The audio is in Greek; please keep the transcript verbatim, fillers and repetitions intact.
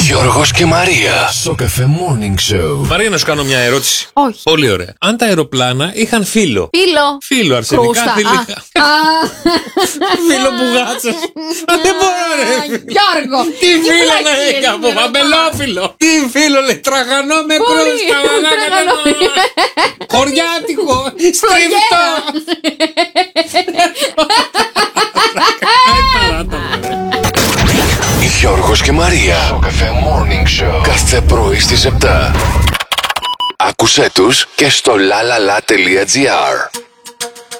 Γιώργος και Μαρία. Σοκαφέ Morning Show. Μαρία, να σου κάνω μια ερώτηση. Όχι. Πολύ ωραία. Αν τα αεροπλάνα είχαν φύλλο. Φίλο. Φύλλο, αρσενικά, Κρούστα. θηλυκά. Φύλλο πουγάτσας. Α, δεν μπορώ, ρε. Γιώργο. Τι φύλλο να έχει από βαμπελόφυλλο. Τι φύλλο λέει, τραγανό με κρούστα. Χωριάτικο. Στριφτό. Γιώργος και Μαρία. Σοκαφέ Morning Show. Κάθε πρωί στις επτά. Άκουσέ τους και στο lalala.gr.